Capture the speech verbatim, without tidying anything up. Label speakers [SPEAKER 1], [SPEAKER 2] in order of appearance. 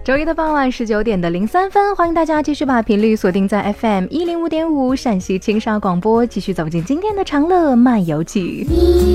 [SPEAKER 1] 周一的傍晚十九点的零三分，欢迎大家继续把频率锁定在 F M 一零五点五陕西青沙广播，继续走进今天的长乐漫游记。